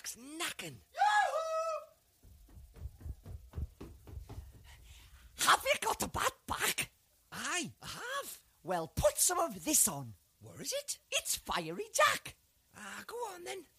Jack's knacking. Have you got the bat back? Aye, I have. Well, put some of this on. Where is it? It's Fiery Jack. Go on then.